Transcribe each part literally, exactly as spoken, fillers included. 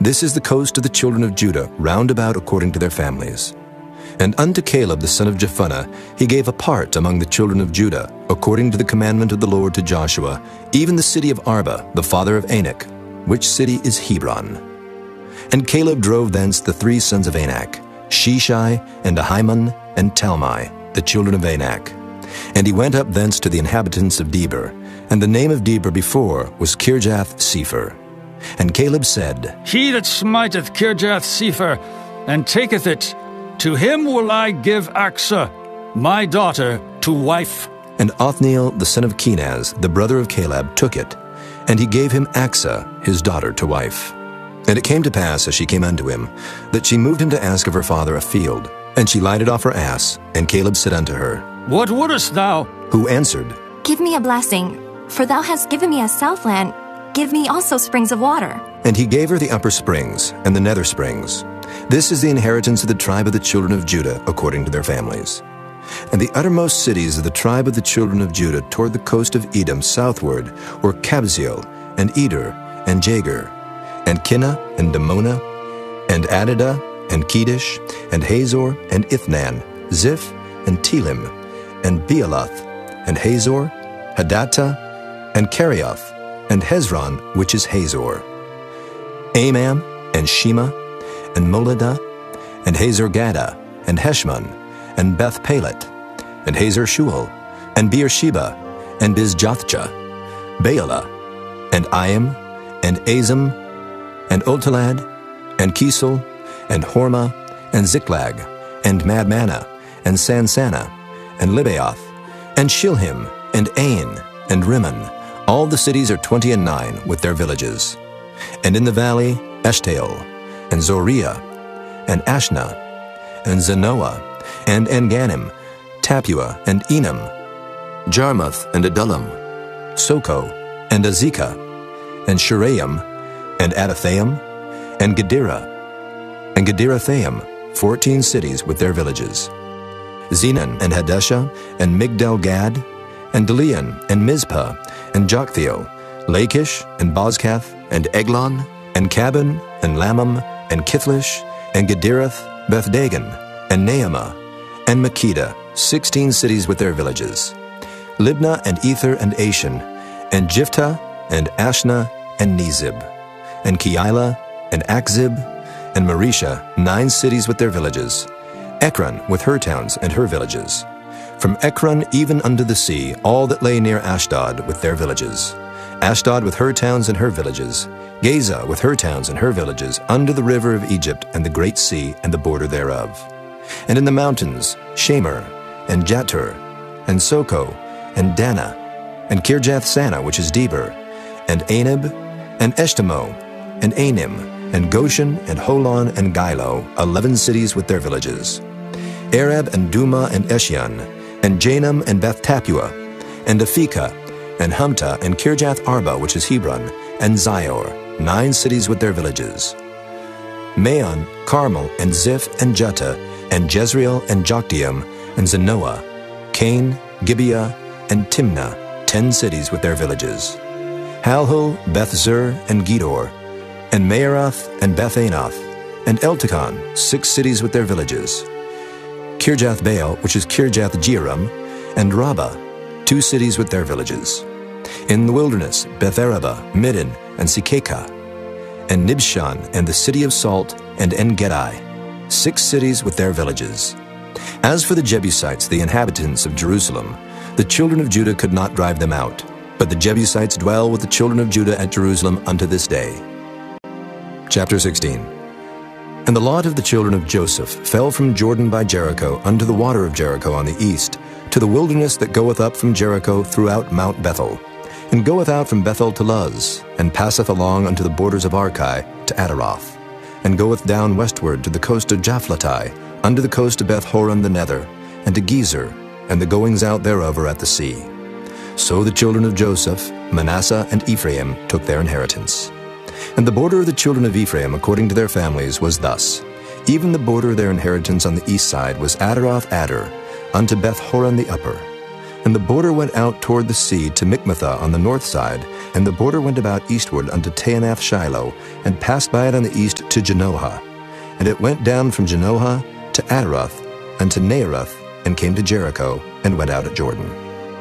This is the coast of the children of Judah, round about according to their families. And unto Caleb the son of Jephunneh he gave a part among the children of Judah, according to the commandment of the Lord to Joshua, even the city of Arba, the father of Anak, which city is Hebron. And Caleb drove thence the three sons of Anak, Sheshai, and Ahiman, and Talmai, the children of Anak. And he went up thence to the inhabitants of Debir, and the name of Debir before was Kirjath-Sepher. And Caleb said, He that smiteth Kirjath-Sepher, and taketh it, to him will I give Achsah, my daughter, to wife. And Othniel the son of Kenaz, the brother of Caleb, took it, and he gave him Achsah, his daughter, to wife. And it came to pass, as she came unto him, that she moved him to ask of her father a field. And she lighted off her ass, and Caleb said unto her, What wouldest thou? Who answered, Give me a blessing, for thou hast given me a southland. Give me also springs of water. And he gave her the upper springs, and the nether springs. This is the inheritance of the tribe of the children of Judah, according to their families. And the uttermost cities of the tribe of the children of Judah toward the coast of Edom southward were Kabzeel, and Eder, and Jagur, and Kinnah, and Damona, and Adadah, and Kedesh, and Hazor, and Ithnan, Ziph, and Telim, and Bealoth, and Hazor, Hadattah, and Kerioth, and Hezron, which is Hazor, Amam, and Shema, and Moladah, and Hazor-Gadah, and Heshmon, and Beth-Pelet, and Hazar-Shual, and Beersheba, and Bizjothjah, Baalah, and Iam, and Azim, and Ultalad, and Kisel, and Hormah, and Ziklag, and Madmanah, and Sansannah, and Libaoth, and Shilhim, and Ain, and Rimmon. All the cities are twenty and nine, with their villages. And in the valley, Eshtaol, and Zoriah, and Ashna, and Zanoah, and Enganim, Tapua, and Enam, Jarmuth, and Adullam, Soko, and Azekah, and Shiraim, and Adathaim, and Gedera, and Gederathaim, fourteen cities with their villages. Zenan, and Hadeshah, and Migdal-Gad, and Delian, and Mizpah, and Joktheel, Lachish, and Bozkath, and Eglon, and Cabin, and Lamam, and Kithlish, and Gederath, Bethdagon, and Naamah, and Makkedah, sixteen cities with their villages. Libnah, and Ether, and Ashan, and Jiphthah, and Ashna, and Nezib, and Keilah, and Achzib, and Maresha, nine cities with their villages. Ekron with her towns and her villages. From Ekron even unto the sea, all that lay near Ashdod with their villages. Ashdod with her towns and her villages. Gaza with her towns and her villages, under the river of Egypt and the great sea and the border thereof. And in the mountains, Shamer, and Jatur, and Soko, and Dana, and Kirjath-Sanah, which is Debir, and Anab, and Eshtemoh, and Anim, and Goshen, and Holon, and Gilo, eleven cities with their villages. Arab, and Duma, and Eshion, and Janum, and Beth-Tapua, and Aphekah, and Humta, and Kirjath-Arba, which is Hebron, and Zior, nine cities with their villages. Maon, Carmel, and Ziph, and Juttah, and Jezreel, and Jokdeam, and Zanoah, Cain, Gibeah, and Timnah, ten cities with their villages. Halhul, Beth-Zur, and Gedor, and Maaroth, and Beth-Anath, and Eltekon, six cities with their villages. Kirjath-Baal, which is Kirjath-Jearim, and Rabbah, two cities with their villages. In the wilderness, Beth-Araba, Middin, and Sikekah, and Nibshan, and the city of Salt, and En-Gedi, six cities with their villages. As for the Jebusites, the inhabitants of Jerusalem, the children of Judah could not drive them out, but the Jebusites dwell with the children of Judah at Jerusalem unto this day. Chapter sixteen. And the lot of the children of Joseph fell from Jordan by Jericho unto the water of Jericho on the east, to the wilderness that goeth up from Jericho throughout Mount Bethel, and goeth out from Bethel to Luz, and passeth along unto the borders of Archi to Adaroth, and goeth down westward to the coast of Japhlatai, unto the coast of Beth-horon the nether, and to Gezer, and the goings out thereof are at the sea. So the children of Joseph, Manasseh, and Ephraim took their inheritance. And the border of the children of Ephraim according to their families was thus. Even the border of their inheritance on the east side was Adaroth Adar, unto Beth-horon the upper. And the border went out toward the sea to Michmetha on the north side, and the border went about eastward unto Taanath Shiloh, and passed by it on the east to Janohah. And it went down from Janohah to Adaroth, and to Naarath, and came to Jericho, and went out at Jordan.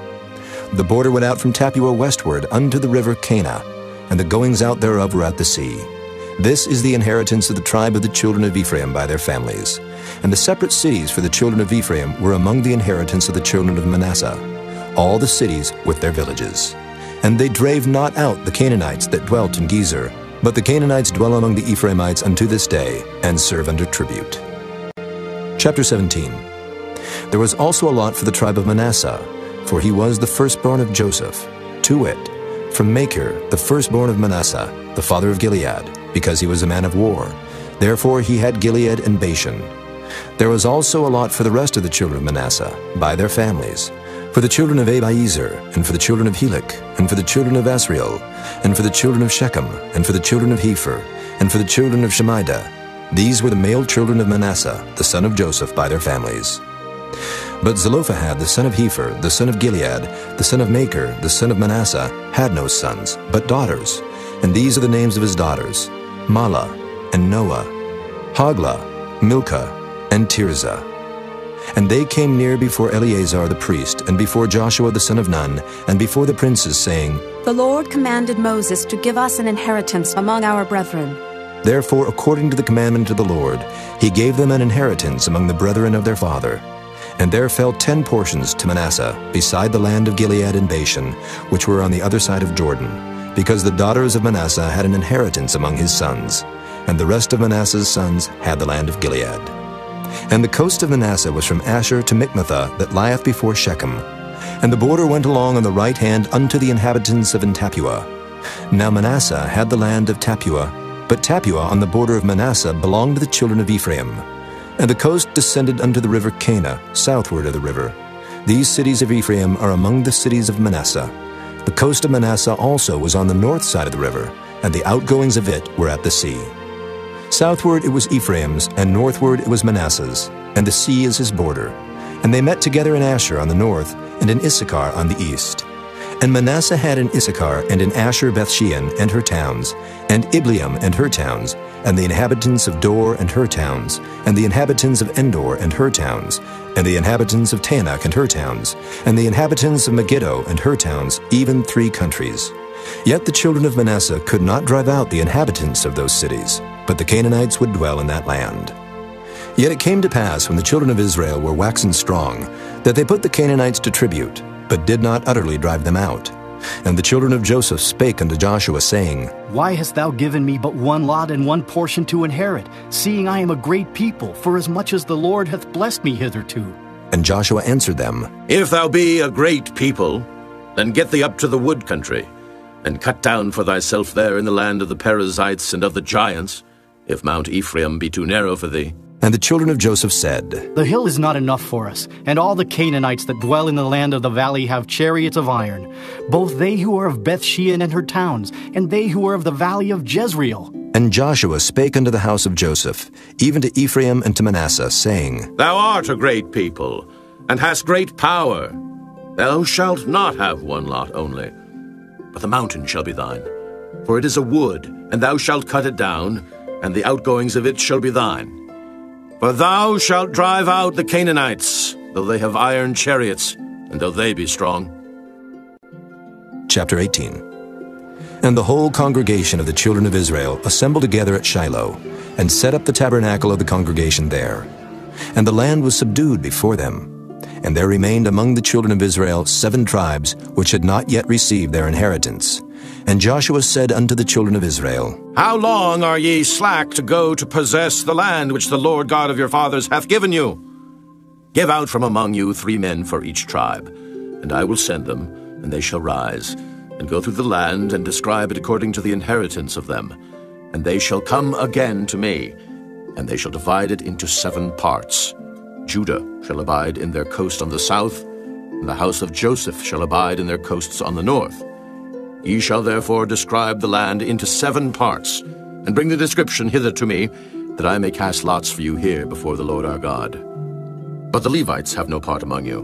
The border went out from Tappuah westward unto the river Cana, and the goings out thereof were at the sea. This is the inheritance of the tribe of the children of Ephraim by their families. And the separate cities for the children of Ephraim were among the inheritance of the children of Manasseh, all the cities with their villages. And they drave not out the Canaanites that dwelt in Gezer, but the Canaanites dwell among the Ephraimites unto this day, and serve under tribute. Chapter seventeen. There was also a lot for the tribe of Manasseh, for he was the firstborn of Joseph, to wit, from Machir, the firstborn of Manasseh, the father of Gilead, because he was a man of war. Therefore he had Gilead and Bashan. There was also a lot for the rest of the children of Manasseh, by their families, for the children of Abiezer, and for the children of Helek, and for the children of Asriel, and for the children of Shechem, and for the children of Hepher, and for the children of Shemida. These were the male children of Manasseh, the son of Joseph, by their families. But Zelophehad, the son of Hepher, the son of Gilead, the son of Machir, the son of Manasseh, had no sons, but daughters. And these are the names of his daughters: Mahlah, and Noah, Hoglah, Milcah, and Tirzah. And they came near before Eleazar the priest, and before Joshua the son of Nun, and before the princes, saying, The Lord commanded Moses to give us an inheritance among our brethren. Therefore, according to the commandment of the Lord, he gave them an inheritance among the brethren of their father. And there fell ten portions to Manasseh, beside the land of Gilead and Bashan, which were on the other side of Jordan, because the daughters of Manasseh had an inheritance among his sons, and the rest of Manasseh's sons had the land of Gilead. And the coast of Manasseh was from Asher to Michmetha, that lieth before Shechem. And the border went along on the right hand unto the inhabitants of Tappuah. Now Manasseh had the land of Tappuah, but Tappuah on the border of Manasseh belonged to the children of Ephraim. And the coast descended unto the river Cana, southward of the river. These cities of Ephraim are among the cities of Manasseh. The coast of Manasseh also was on the north side of the river, and the outgoings of it were at the sea. Southward it was Ephraim's, and northward it was Manasseh's, and the sea is his border. And they met together in Asher on the north, and in Issachar on the east. And Manasseh had in Issachar and in Asher Bethshean and her towns, and Ibleam and her towns, and the inhabitants of Dor and her towns, and the inhabitants of Endor and her towns, and the inhabitants of Taanach and her towns, and the inhabitants of Megiddo and her towns, even three countries. Yet the children of Manasseh could not drive out the inhabitants of those cities, but the Canaanites would dwell in that land. Yet it came to pass, when the children of Israel were waxen strong, that they put the Canaanites to tribute, but did not utterly drive them out. And the children of Joseph spake unto Joshua, saying, Why hast thou given me but one lot and one portion to inherit, seeing I am a great people, forasmuch as the Lord hath blessed me hitherto? And Joshua answered them, If thou be a great people, then get thee up to the wood country, and cut down for thyself there in the land of the Perizzites and of the giants, if Mount Ephraim be too narrow for thee. And the children of Joseph said, The hill is not enough for us, and all the Canaanites that dwell in the land of the valley have chariots of iron, both they who are of Bethshean and her towns, and they who are of the valley of Jezreel. And Joshua spake unto the house of Joseph, even to Ephraim and to Manasseh, saying, Thou art a great people, and hast great power. Thou shalt not have one lot only, but the mountain shall be thine. For it is a wood, and thou shalt cut it down, and the outgoings of it shall be thine. For thou shalt drive out the Canaanites, though they have iron chariots, and though they be strong. Chapter eighteen. And the whole congregation of the children of Israel assembled together at Shiloh, and set up the tabernacle of the congregation there. And the land was subdued before them. And there remained among the children of Israel seven tribes, which had not yet received their inheritance. And Joshua said unto the children of Israel, How long are ye slack to go to possess the land which the Lord God of your fathers hath given you? Give out from among you three men for each tribe, and I will send them, and they shall rise, and go through the land, and describe it according to the inheritance of them. And they shall come again to me, and they shall divide it into seven parts. Judah shall abide in their coast on the south, and the house of Joseph shall abide in their coasts on the north. Ye shall therefore describe the land into seven parts, and bring the description hither to me, that I may cast lots for you here before the Lord our God. But the Levites have no part among you,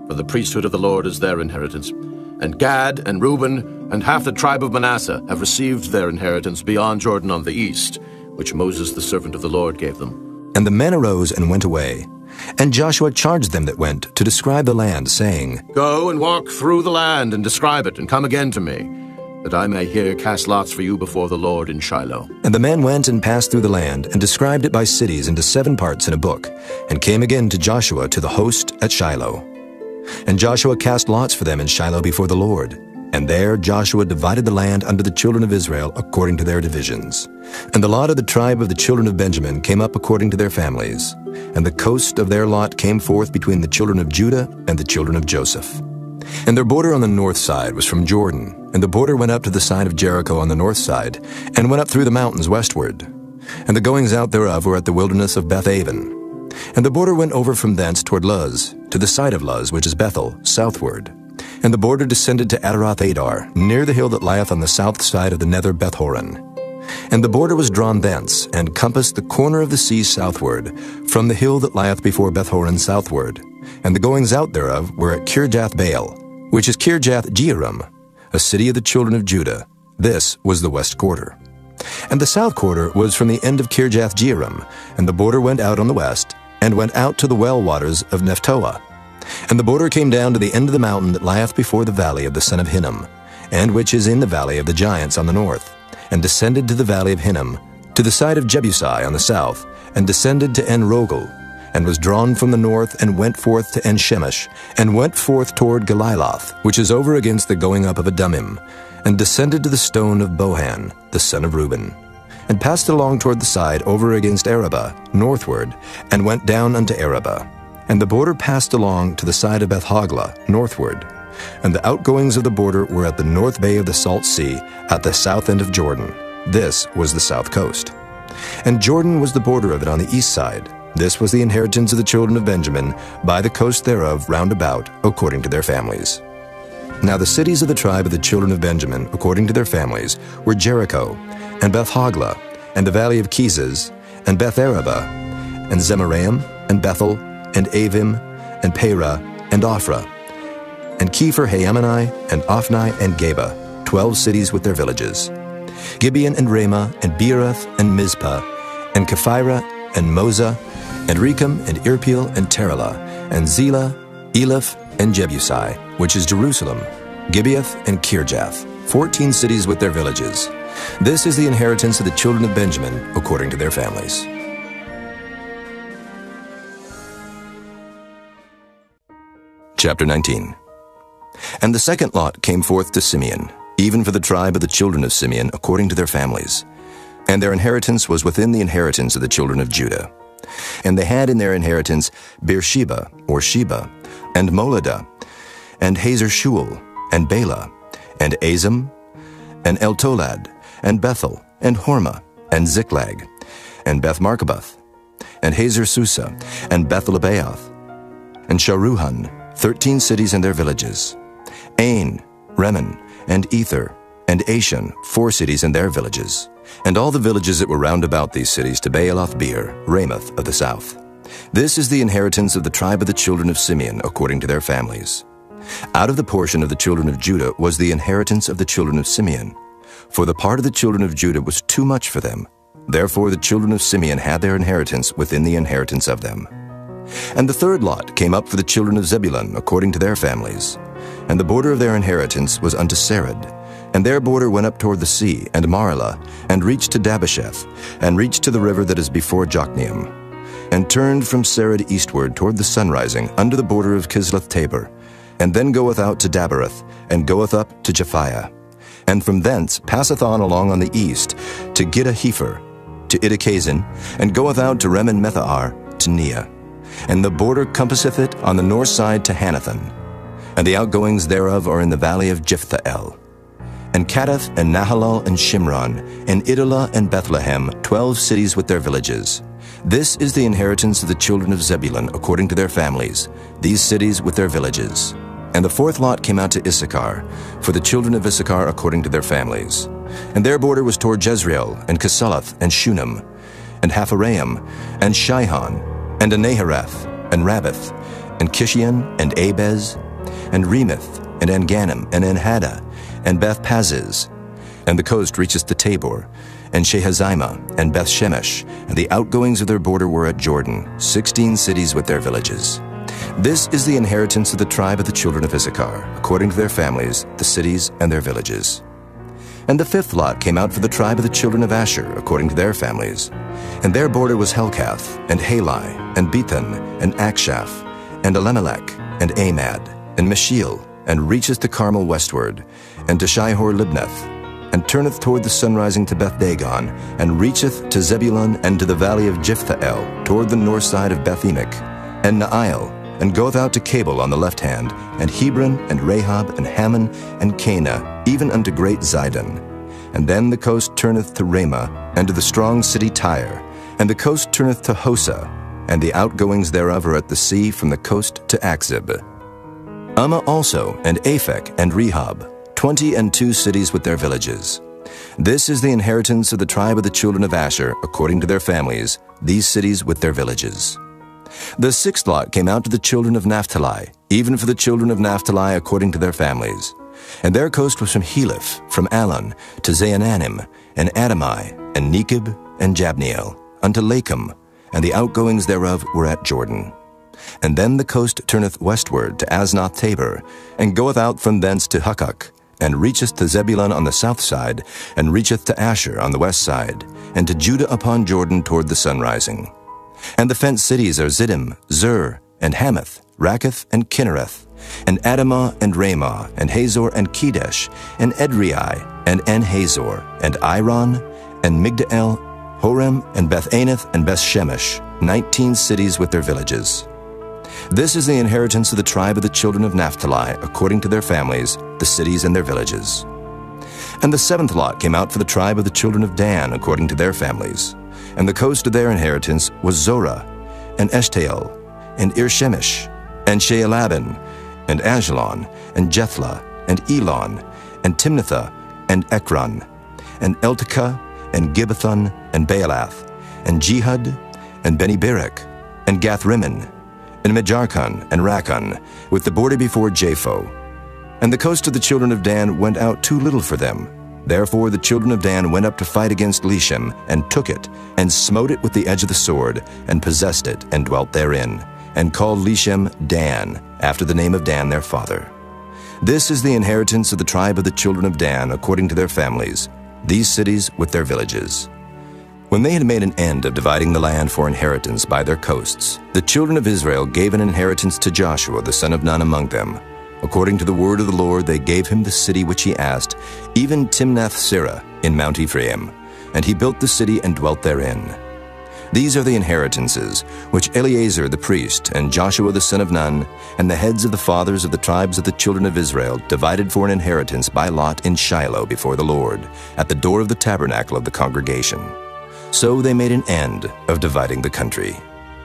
for the priesthood of the Lord is their inheritance. And Gad and Reuben and half the tribe of Manasseh have received their inheritance beyond Jordan on the east, which Moses the servant of the Lord gave them. And the men arose and went away. And Joshua charged them that went to describe the land, saying, Go and walk through the land and describe it, and come again to me, that I may here cast lots for you before the Lord in Shiloh. And the men went and passed through the land, and described it by cities into seven parts in a book, and came again to Joshua to the host at Shiloh. And Joshua cast lots for them in Shiloh before the Lord. And there Joshua divided the land unto the children of Israel according to their divisions. And the lot of the tribe of the children of Benjamin came up according to their families. And the coast of their lot came forth between the children of Judah and the children of Joseph. And their border on the north side was from Jordan, and the border went up to the side of Jericho on the north side, and went up through the mountains westward. And the goings out thereof were at the wilderness of Bethaven. And the border went over from thence toward Luz, to the side of Luz, which is Bethel, southward. And the border descended to Adaroth Adar, near the hill that lieth on the south side of the nether Bethhoron. And the border was drawn thence, and compassed the corner of the sea southward, from the hill that lieth before Bethhoron southward. And the goings out thereof were at Kirjath Baal, which is Kirjath Jearim, a city of the children of Judah. This was the west quarter. And the south quarter was from the end of Kirjath Jearim, and the border went out on the west, and went out to the well waters of Nephtoah. And the border came down to the end of the mountain that lieth before the valley of the son of Hinnom, and which is in the valley of the giants on the north, and descended to the valley of Hinnom, to the side of Jebusai on the south, and descended to En-Rogel, and was drawn from the north, and went forth to En-Shemesh, and went forth toward Galiloth, which is over against the going up of Adumim, and descended to the stone of Bohan, the son of Reuben, and passed along toward the side over against Arabah, northward, and went down unto Arabah. And the border passed along to the side of Beth-Hoglah, northward. And the outgoings of the border were at the north bay of the Salt Sea, at the south end of Jordan. This was the south coast. And Jordan was the border of it on the east side. This was the inheritance of the children of Benjamin, by the coast thereof round about, according to their families. Now the cities of the tribe of the children of Benjamin, according to their families, were Jericho, and Beth-Hoglah, and the valley of Kezes, and Beth-Arabah, and Zemaraim, and Bethel, and Avim, and Perah, and Ophrah, and Kepher-Haamani, and Ophni, and Geba, twelve cities with their villages. Gibeon, and Ramah, and Beeroth, and Mizpah, and Kephirah, and Moza, and Rechem, and Irpeel, and Terah, and Zelah, Eleph, and Jebusai, which is Jerusalem, Gibeath, and Kirjath, fourteen cities with their villages. This is the inheritance of the children of Benjamin, according to their families. Chapter nineteen. And the second lot came forth to Simeon, even for the tribe of the children of Simeon, according to their families. And their inheritance was within the inheritance of the children of Judah. And they had in their inheritance Beersheba, or Sheba, and Moladah, and Hazer-Shual, and Bela, and Azam, and Eltolad, and Bethel, and Hormah, and Ziklag, and Beth-Marcaboth, and Hazer-Susa, and Beth-Lebaoth, and Sharuhan, thirteen cities and their villages. Ain, Remen, and Ether, and Ashan, four cities and their villages. And all the villages that were round about these cities to Baalath-beer, Ramoth of the south. This is the inheritance of the tribe of the children of Simeon, according to their families. Out of the portion of the children of Judah was the inheritance of the children of Simeon. For the part of the children of Judah was too much for them. Therefore the children of Simeon had their inheritance within the inheritance of them. And the third lot came up for the children of Zebulun, according to their families. And the border of their inheritance was unto Sarid. And their border went up toward the sea, and Marlah, and reached to Dabasheth, and reached to the river that is before Jokneam, and turned from Sarid eastward toward the sunrising, under the border of Kisloth-Tabor, and then goeth out to Dabereth, and goeth up to Japhiah, and from thence passeth on along on the east to Gittah-Hepher, to Idikazin, and goeth out to Remen-Methar, to Neah. And the border compasseth it on the north side to Hanathan, and the outgoings thereof are in the valley of Jephthahel. And Cadath, and Nahalal, and Shimron, and Idalah, and Bethlehem, twelve cities with their villages. This is the inheritance of the children of Zebulun, according to their families, these cities with their villages. And the fourth lot came out to Issachar, for the children of Issachar according to their families. And their border was toward Jezreel, and Casaloth, and Shunem, and Hapharaim, and Shihon, and Anaharath, and Rabbith, and Kishion, and Abez, and Remoth, and Engannim, and Enhada, and Beth Paziz. And the coast reacheth to Tabor, and Shehazimah, and Beth Shemesh, and the outgoings of their border were at Jordan, sixteen cities with their villages. This is the inheritance of the tribe of the children of Issachar, according to their families, the cities and their villages. And the fifth lot came out for the tribe of the children of Asher, according to their families. And their border was Helkath, and Halai, and Bethan, and Akshaph, and Elimelech, and Amad, and Meshiel, and reacheth to Carmel westward, and to Shihor-Libnath, and turneth toward the sunrising to Beth-Dagon, and reacheth to Zebulun and to the valley of Jephthahel, toward the north side of Beth-Emek, and Naail, and goeth out to Cabul on the left hand, and Hebron, and Rahab, and Hammon, and Cana, even unto great Zidon. And then the coast turneth to Ramah, and to the strong city Tyre, and the coast turneth to Hosa, and the outgoings thereof are at the sea from the coast to Akzib. Ummah also, and Aphek, and Rehob, twenty and two cities with their villages. This is the inheritance of the tribe of the children of Asher, according to their families, these cities with their villages. The sixth lot came out to the children of Naphtali, even for the children of Naphtali according to their families. And their coast was from Heleph, from Alon, to Zaananim, and Adamai, and Nekeb, and Jabneel, unto Lakum, and the outgoings thereof were at Jordan. And then the coast turneth westward to Aznoth Tabor, and goeth out from thence to Hukkok, and reacheth to Zebulun on the south side, and reacheth to Asher on the west side, and to Judah upon Jordan toward the sunrising. And the fenced cities are Ziddim, Zur, and Hamath, Rakkath, and Kinnereth, and Adamah, and Ramah, and Hazor, and Kedesh, and Edrei, and En-Hazor, and Iron, and Migdal, Horem, and Beth-Anath, and Beth-Shemesh, nineteen cities with their villages. This is the inheritance of the tribe of the children of Naphtali, according to their families, the cities and their villages. And the seventh lot came out for the tribe of the children of Dan, according to their families. And the coast of their inheritance was Zorah, and Eshtaol, and Irshemish, and Shealabin, and Ajalon, and Jethlah, and Elon, and Timnathah, and Ekron, and Eltekeh, and Gibbethon, and Baalath, and Jehud, and Beni-Berak, and Gath-Rimmon, and Mejarkon, and Rakkon, with the border before Japho. And the coast of the children of Dan went out too little for them. Therefore the children of Dan went up to fight against Leshem, and took it, and smote it with the edge of the sword, and possessed it, and dwelt therein, and called Leshem Dan, after the name of Dan their father. This is the inheritance of the tribe of the children of Dan, according to their families, these cities with their villages. When they had made an end of dividing the land for inheritance by their coasts, the children of Israel gave an inheritance to Joshua the son of Nun among them. According to the word of the Lord, they gave him the city which he asked, even Timnath-Serah in Mount Ephraim, and he built the city and dwelt therein. These are the inheritances which Eleazar the priest, and Joshua the son of Nun, and the heads of the fathers of the tribes of the children of Israel divided for an inheritance by lot in Shiloh before the Lord, at the door of the tabernacle of the congregation. So they made an end of dividing the country.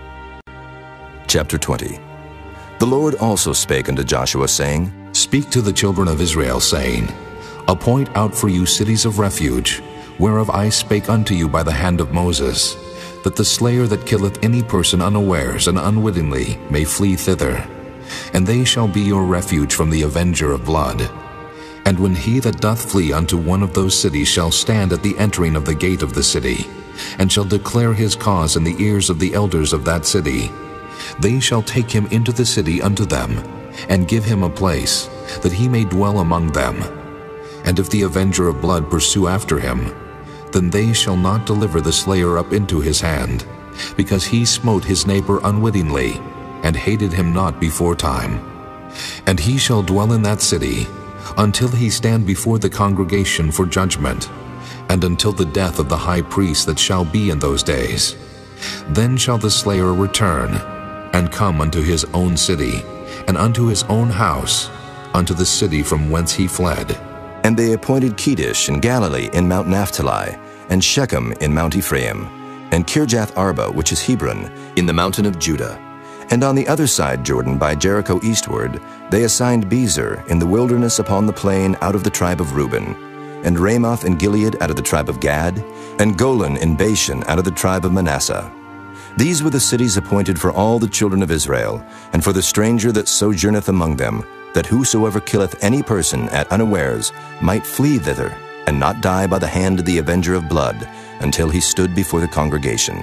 Chapter twenty. The Lord also spake unto Joshua, saying, Speak to the children of Israel, saying, Appoint out for you cities of refuge, whereof I spake unto you by the hand of Moses, that the slayer that killeth any person unawares and unwittingly may flee thither. And they shall be your refuge from the avenger of blood. And when he that doth flee unto one of those cities shall stand at the entering of the gate of the city, and shall declare his cause in the ears of the elders of that city, they shall take him into the city unto them, and give him a place, that he may dwell among them. And if the avenger of blood pursue after him, then they shall not deliver the slayer up into his hand, because he smote his neighbor unwittingly, and hated him not before time. And he shall dwell in that city, until he stand before the congregation for judgment, and until the death of the high priest that shall be in those days. Then shall the slayer return, and come unto his own city, and unto his own house, unto the city from whence he fled. And they appointed Kedesh in Galilee in Mount Naphtali, and Shechem in Mount Ephraim, and Kirjath Arba, which is Hebron, in the mountain of Judah. And on the other side Jordan by Jericho eastward, they assigned Bezer in the wilderness upon the plain out of the tribe of Reuben, and Ramoth in Gilead out of the tribe of Gad, and Golan in Bashan out of the tribe of Manasseh. These were the cities appointed for all the children of Israel, and for the stranger that sojourneth among them, that whosoever killeth any person at unawares might flee thither, and not die by the hand of the avenger of blood, until he stood before the congregation.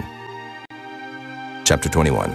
Chapter twenty-one.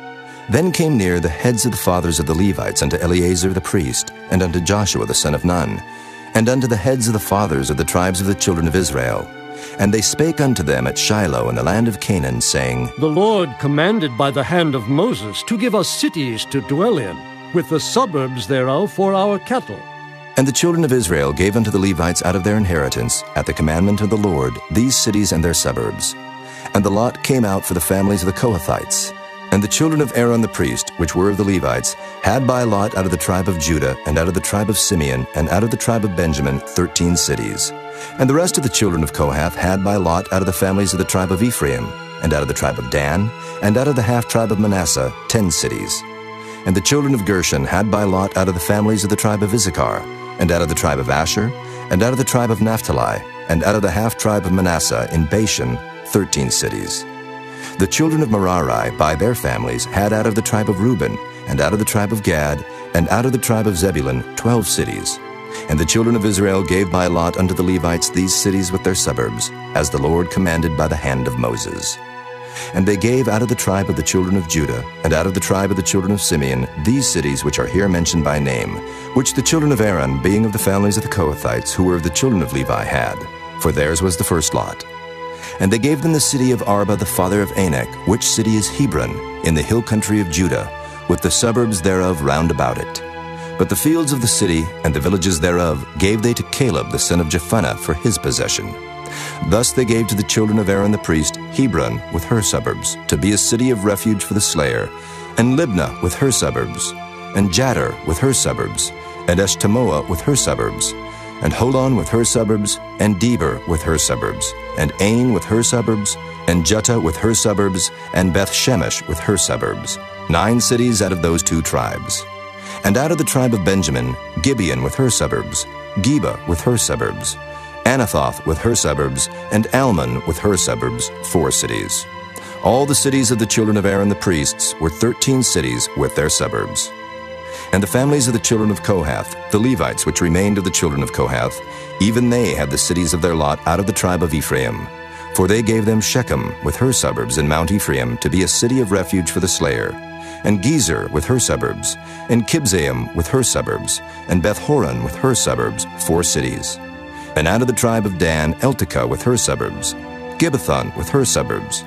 Then came near the heads of the fathers of the Levites unto Eleazar the priest, and unto Joshua the son of Nun, and unto the heads of the fathers of the tribes of the children of Israel. And they spake unto them at Shiloh in the land of Canaan, saying, The Lord commanded by the hand of Moses to give us cities to dwell in, with the suburbs thereof for our cattle. And the children of Israel gave unto the Levites out of their inheritance, at the commandment of the Lord, these cities and their suburbs. And the lot came out for the families of the Kohathites. And the children of Aaron the priest, which were of the Levites, had by lot out of the tribe of Judah, and out of the tribe of Simeon, and out of the tribe of Benjamin, thirteen cities. And the rest of the children of Kohath had by lot out of the families of the tribe of Ephraim, and out of the tribe of Dan, and out of the half-tribe of Manasseh, ten cities. And the children of Gershon had by lot out of the families of the tribe of Issachar, and out of the tribe of Asher, and out of the tribe of Naphtali, and out of the half-tribe of Manasseh in Bashan, thirteen cities. The children of Merari by their families had out of the tribe of Reuben, and out of the tribe of Gad, and out of the tribe of Zebulun, twelve cities. And the children of Israel gave by lot unto the Levites these cities with their suburbs, as the Lord commanded by the hand of Moses. And they gave out of the tribe of the children of Judah, and out of the tribe of the children of Simeon, these cities which are here mentioned by name, which the children of Aaron, being of the families of the Kohathites, who were of the children of Levi, had, for theirs was the first lot. And they gave them the city of Arba the father of Anak, which city is Hebron, in the hill country of Judah, with the suburbs thereof round about it. But the fields of the city and the villages thereof gave they to Caleb the son of Jephunneh for his possession. Thus they gave to the children of Aaron the priest Hebron with her suburbs, to be a city of refuge for the slayer, and Libnah with her suburbs, and Jattir with her suburbs, and Eshtemoa with her suburbs, and Holon with her suburbs, and Debir with her suburbs, and Ain with her suburbs, and Juttah with her suburbs, and Beth-Shemesh with her suburbs, nine cities out of those two tribes. And out of the tribe of Benjamin, Gibeon with her suburbs, Geba with her suburbs, Anathoth with her suburbs, and Almon with her suburbs, four cities. All the cities of the children of Aaron the priests were thirteen cities with their suburbs. And the families of the children of Kohath, the Levites which remained of the children of Kohath, even they had the cities of their lot out of the tribe of Ephraim. For they gave them Shechem with her suburbs in Mount Ephraim to be a city of refuge for the slayer, and Gezer with her suburbs, and Kibzaim with her suburbs, and Beth-horon with her suburbs, four cities. And out of the tribe of Dan, Eltekeh with her suburbs, Gibbethon with her suburbs,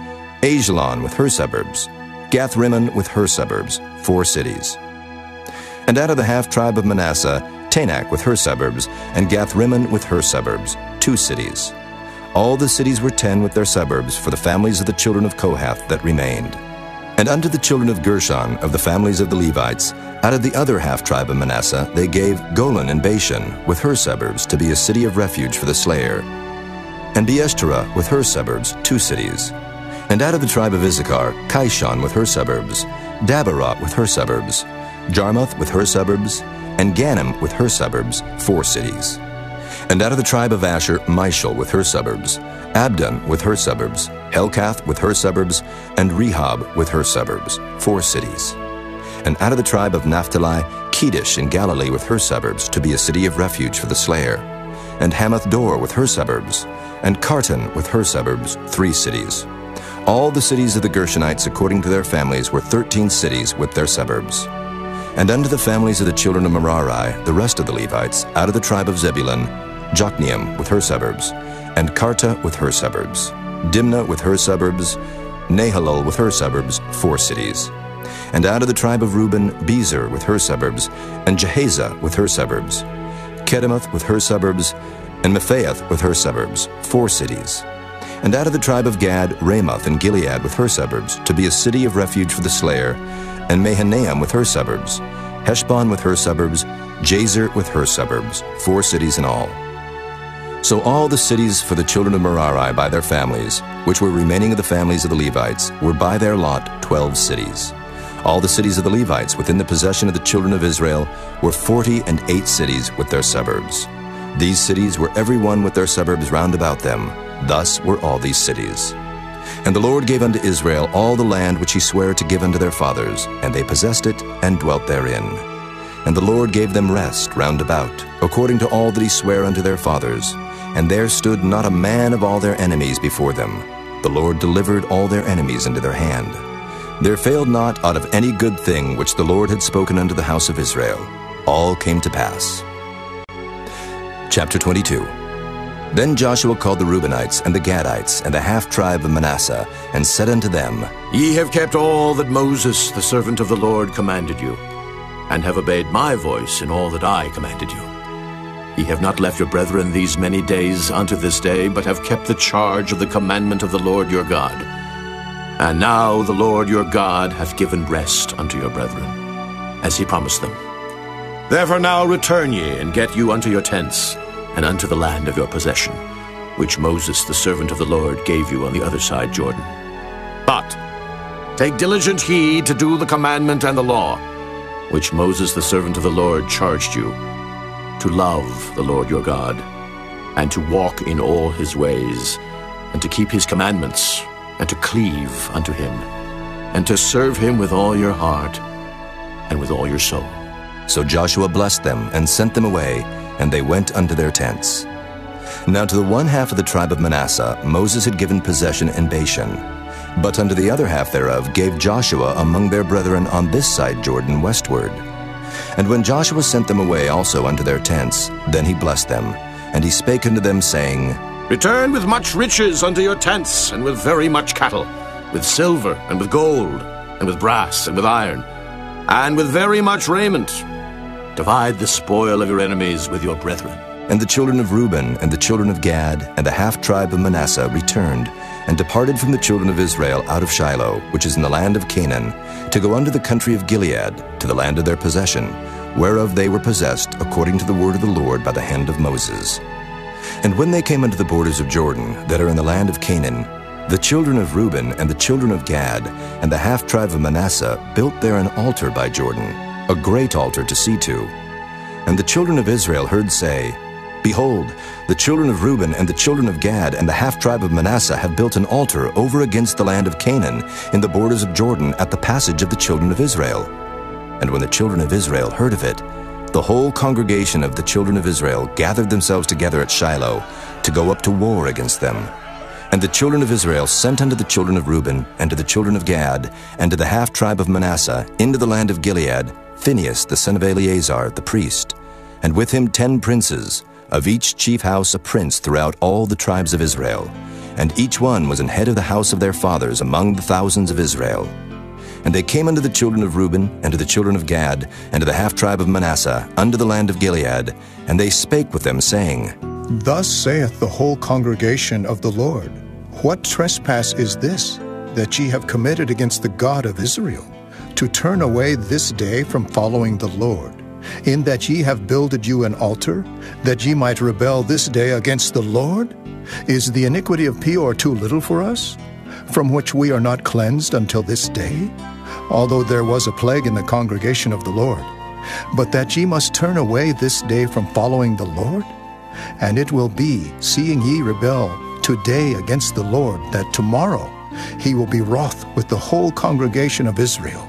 Ajalon with her suburbs, Gath-rimmon with her suburbs, four cities. And out of the half-tribe of Manasseh, Tanakh with her suburbs, and Gath-rimmon with her suburbs, two cities. All the cities were ten with their suburbs for the families of the children of Kohath that remained. And unto the children of Gershon, of the families of the Levites, out of the other half-tribe of Manasseh, they gave Golan and Bashan with her suburbs to be a city of refuge for the slayer, and Beeshterah with her suburbs, two cities. And out of the tribe of Issachar, Kishon with her suburbs, Dabarot with her suburbs, Jarmuth with her suburbs, and Ganim with her suburbs, four cities. And out of the tribe of Asher, Mishal with her suburbs, Abdon with her suburbs, Helkath with her suburbs, and Rehob with her suburbs, four cities. And out of the tribe of Naphtali, Kedesh in Galilee with her suburbs, to be a city of refuge for the slayer, and Hamath-dor with her suburbs, and Kartan with her suburbs, three cities. All the cities of the Gershonites according to their families were thirteen cities with their suburbs. And unto the families of the children of Merari, the rest of the Levites, out of the tribe of Zebulun, Jokneam with her suburbs, and Karta with her suburbs, Dimnah with her suburbs, Nahalol with her suburbs, four cities. And out of the tribe of Reuben, Bezer with her suburbs, and Jehaza with her suburbs, Kedemoth with her suburbs, and Mephaath with her suburbs, four cities. And out of the tribe of Gad, Ramoth and Gilead with her suburbs, to be a city of refuge for the slayer, and Mahanaim with her suburbs, Heshbon with her suburbs, Jazer with her suburbs, four cities in all. So all the cities for the children of Merari by their families, which were remaining of the families of the Levites, were by their lot twelve cities. All the cities of the Levites within the possession of the children of Israel were forty and eight cities with their suburbs. These cities were every one with their suburbs round about them. Thus were all these cities. And the Lord gave unto Israel all the land which he sware to give unto their fathers, and they possessed it, and dwelt therein. And the Lord gave them rest round about, according to all that he sware unto their fathers. And there stood not a man of all their enemies before them. The Lord delivered all their enemies into their hand. There failed not out of any good thing which the Lord had spoken unto the house of Israel. All came to pass. Chapter twenty-two. Then Joshua called the Reubenites and the Gadites and the half-tribe of Manasseh, and said unto them, Ye have kept all that Moses, the servant of the Lord, commanded you, and have obeyed my voice in all that I commanded you. Ye have not left your brethren these many days unto this day, but have kept the charge of the commandment of the Lord your God. And now the Lord your God hath given rest unto your brethren, as he promised them. Therefore now return ye, and get you unto your tents, and unto the land of your possession, which Moses the servant of the Lord gave you on the other side Jordan. But take diligent heed to do the commandment and the law, which Moses the servant of the Lord charged you, to love the Lord your God, and to walk in all his ways, and to keep his commandments, and to cleave unto him, and to serve him with all your heart and with all your soul. So Joshua blessed them, and sent them away, and they went unto their tents. Now to the one half of the tribe of Manasseh Moses had given possession in Bashan, but unto the other half thereof gave Joshua among their brethren on this side Jordan westward. And when Joshua sent them away also unto their tents, then he blessed them, and he spake unto them, saying, Return with much riches unto your tents, and with very much cattle, with silver, and with gold, and with brass, and with iron, and with very much raiment. Divide the spoil of your enemies with your brethren. And the children of Reuben and the children of Gad and the half-tribe of Manasseh returned, and departed from the children of Israel out of Shiloh, which is in the land of Canaan, to go unto the country of Gilead, to the land of their possession, whereof they were possessed, according to the word of the Lord by the hand of Moses. And when they came unto the borders of Jordan, that are in the land of Canaan, the children of Reuben and the children of Gad and the half-tribe of Manasseh built there an altar by Jordan, a great altar to see to. And the children of Israel heard say, Behold, the children of Reuben and the children of Gad and the half-tribe of Manasseh have built an altar over against the land of Canaan, in the borders of Jordan, at the passage of the children of Israel. And when the children of Israel heard of it, the whole congregation of the children of Israel gathered themselves together at Shiloh, to go up to war against them. And the children of Israel sent unto the children of Reuben, and to the children of Gad, and to the half-tribe of Manasseh, into the land of Gilead, Phinehas the son of Eleazar the priest, and with him ten princes, of each chief house a prince throughout all the tribes of Israel. And each one was an head of the house of their fathers among the thousands of Israel. And they came unto the children of Reuben, and to the children of Gad, and to the half-tribe of Manasseh, unto the land of Gilead, and they spake with them, saying, Thus saith the whole congregation of the Lord, What trespass is this, that ye have committed against the God of Israel, to turn away this day from following the Lord, in that ye have builded you an altar, that ye might rebel this day against the Lord? Is the iniquity of Peor too little for us, from which we are not cleansed until this day? Although there was a plague in the congregation of the Lord, but that ye must turn away this day from following the Lord? And it will be, seeing ye rebel today against the Lord, that tomorrow he will be wroth with the whole congregation of Israel.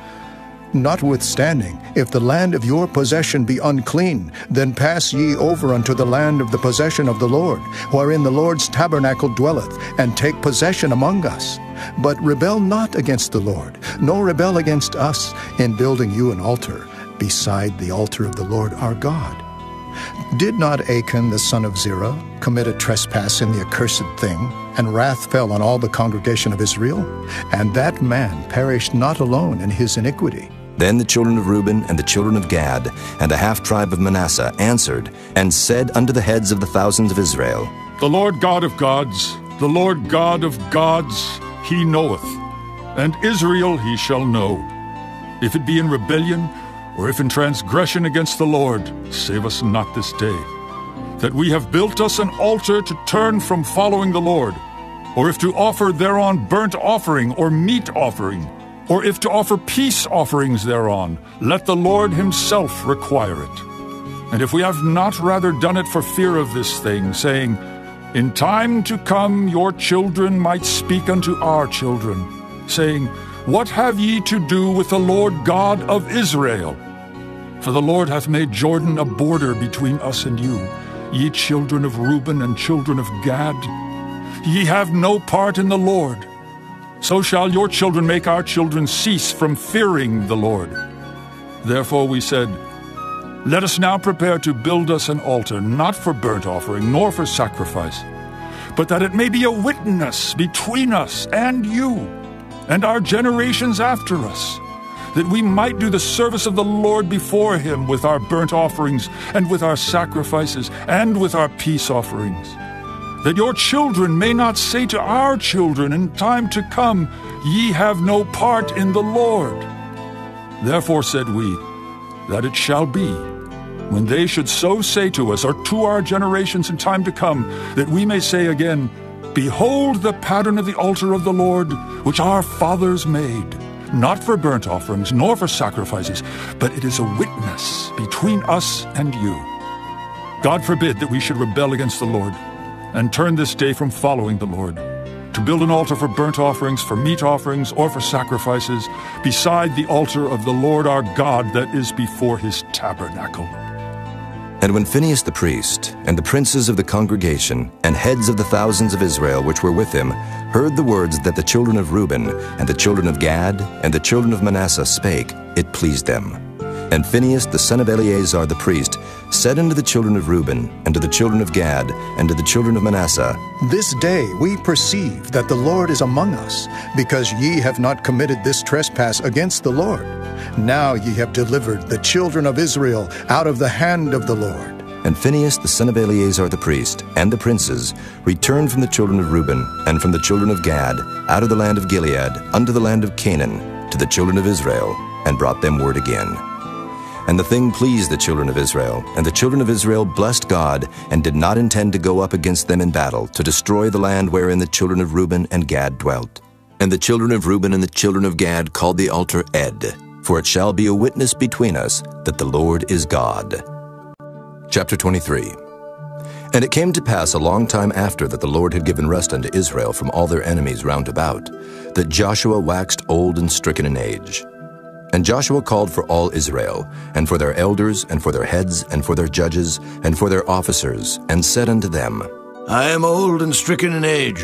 Notwithstanding, if the land of your possession be unclean, then pass ye over unto the land of the possession of the Lord, wherein the Lord's tabernacle dwelleth, and take possession among us. But rebel not against the Lord, nor rebel against us, in building you an altar, beside the altar of the Lord our God. Did not Achan the son of Zerah commit a trespass in the accursed thing, and wrath fell on all the congregation of Israel? And that man perished not alone in his iniquity. Then the children of Reuben and the children of Gad and the half-tribe of Manasseh answered, and said unto the heads of the thousands of Israel, The Lord God of gods, the Lord God of gods, he knoweth, and Israel he shall know. If it be in rebellion, or if in transgression against the Lord, save us not this day, that we have built us an altar to turn from following the Lord, or if to offer thereon burnt offering or meat offering, or if to offer peace offerings thereon, let the Lord himself require it. And if we have not rather done it for fear of this thing, saying, In time to come your children might speak unto our children, saying, What have ye to do with the Lord God of Israel? For the Lord hath made Jordan a border between us and you, ye children of Reuben and children of Gad. Ye have no part in the Lord. So shall your children make our children cease from fearing the Lord. Therefore we said, Let us now prepare to build us an altar, not for burnt offering, nor for sacrifice, but that it may be a witness between us and you, and our generations after us, that we might do the service of the Lord before him with our burnt offerings, and with our sacrifices, and with our peace offerings. That your children may not say to our children in time to come, Ye have no part in the Lord. Therefore said we, that it shall be, when they should so say to us, or to our generations in time to come, that we may say again, Behold the pattern of the altar of the Lord, which our fathers made, not for burnt offerings, nor for sacrifices, but it is a witness between us and you. God forbid that we should rebel against the Lord, and turn this day from following the Lord, to build an altar for burnt offerings, for meat offerings, or for sacrifices, beside the altar of the Lord our God that is before his tabernacle. And when Phinehas the priest, and the princes of the congregation, and heads of the thousands of Israel which were with him, heard the words that the children of Reuben, and the children of Gad, and the children of Manasseh spake, it pleased them. And Phinehas the son of Eleazar the priest said unto the children of Reuben, and to the children of Gad, and to the children of Manasseh, This day we perceive that the Lord is among us, because ye have not committed this trespass against the Lord. Now ye have delivered the children of Israel out of the hand of the Lord. And Phinehas the son of Eleazar the priest, and the princes, returned from the children of Reuben, and from the children of Gad, out of the land of Gilead, unto the land of Canaan, to the children of Israel, and brought them word again. And the thing pleased the children of Israel, and the children of Israel blessed God, and did not intend to go up against them in battle, to destroy the land wherein the children of Reuben and Gad dwelt. And the children of Reuben and the children of Gad called the altar Ed, for it shall be a witness between us that the Lord is God. Chapter twenty-three. And it came to pass a long time after that the Lord had given rest unto Israel from all their enemies round about, that Joshua waxed old and stricken in age. And Joshua called for all Israel, and for their elders, and for their heads, and for their judges, and for their officers, and said unto them, I am old and stricken in age,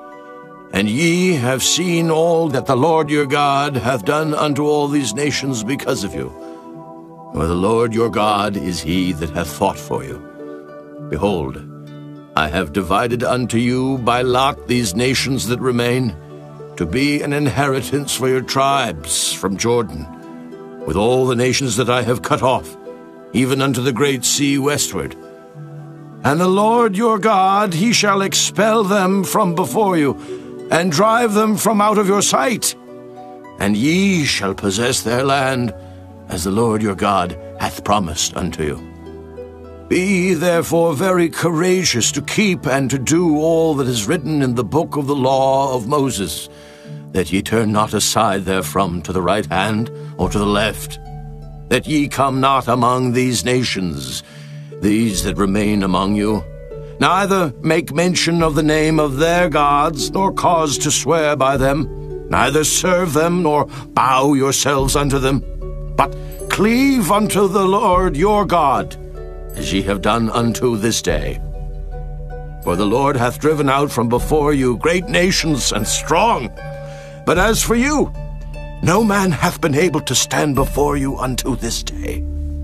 and ye have seen all that the Lord your God hath done unto all these nations because of you. For the Lord your God is he that hath fought for you. Behold, I have divided unto you by lot these nations that remain, to be an inheritance for your tribes from Jordan, with all the nations that I have cut off, even unto the great sea westward. And the Lord your God, he shall expel them from before you, and drive them from out of your sight. And ye shall possess their land, as the Lord your God hath promised unto you. Be therefore very courageous to keep and to do all that is written in the book of the law of Moses, that ye turn not aside therefrom to the right hand or to the left, that ye come not among these nations, these that remain among you, neither make mention of the name of their gods, nor cause to swear by them, neither serve them, nor bow yourselves unto them, but cleave unto the Lord your God, as ye have done unto this day. For the Lord hath driven out from before you great nations and strong, but as for you, no man hath been able to stand before you unto this day.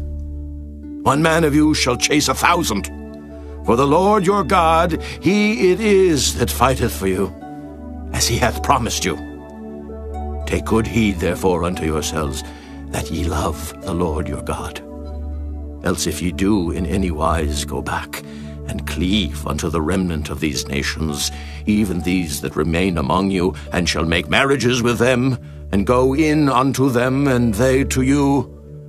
One man of you shall chase a thousand, for the Lord your God, he it is that fighteth for you, as he hath promised you. Take good heed therefore unto yourselves, that ye love the Lord your God. Else if ye do in any wise go back, and cleave unto the remnant of these nations, even these that remain among you, and shall make marriages with them, and go in unto them, and they to you,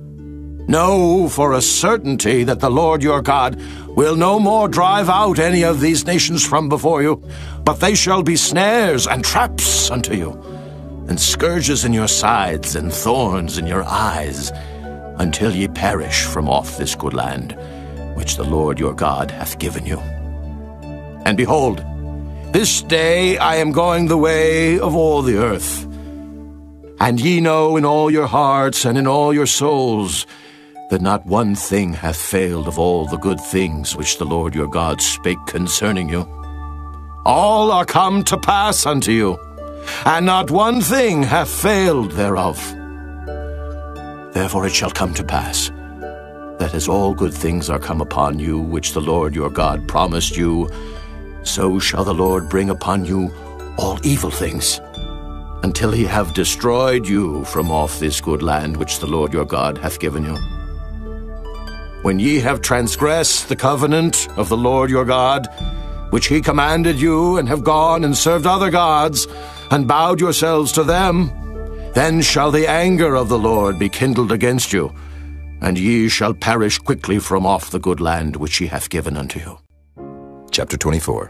know for a certainty that the Lord your God will no more drive out any of these nations from before you, but they shall be snares and traps unto you, and scourges in your sides, and thorns in your eyes, until ye perish from off this good land, which the Lord your God hath given you. And behold, this day I am going the way of all the earth. And ye know in all your hearts and in all your souls that not one thing hath failed of all the good things which the Lord your God spake concerning you. All are come to pass unto you, and not one thing hath failed thereof. Therefore it shall come to pass, that as all good things are come upon you, which the Lord your God promised you, so shall the Lord bring upon you all evil things, until he have destroyed you from off this good land which the Lord your God hath given you. When ye have transgressed the covenant of the Lord your God, which he commanded you, and have gone and served other gods, and bowed yourselves to them, then shall the anger of the Lord be kindled against you, and ye shall perish quickly from off the good land which he hath given unto you. Chapter twenty-four.